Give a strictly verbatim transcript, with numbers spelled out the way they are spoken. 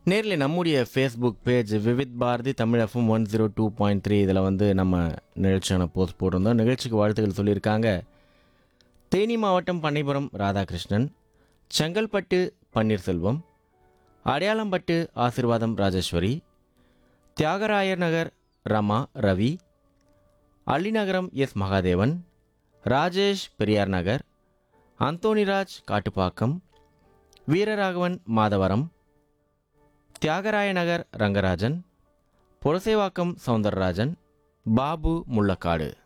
நேரில் நம்முடைய Facebook page Vividh Bharathi Tamil FM one zero two point three இதில் வந்து நம்ம நிகழ்ச்சியான போஸ்ட் போட்டிருந்தோம். நிகழ்ச்சிக்கு வாழ்த்துக்கள் சொல்லியிருக்காங்க. தேனி மாவட்டம் பண்ணைபுரம் ராதாகிருஷ்ணன், செங்கல்பட்டு பன்னீர்செல்வம், அடையாளம்பட்டு ஆசிர்வாதம் ராஜேஸ்வரி, தியாகராயர் நகர் ரமா ரவி, அள்ளிநகரம் எஸ் மகாதேவன், ராஜேஷ் பெரியார் நகர், அந்தோணிராஜ் காட்டுப்பாக்கம், வீரராகவன் மாதவரம், தியாகராய நகர் ரங்கராஜன், புரசைவாக்கம் சவுந்தரராஜன், பாபு முள்ளக்காடு.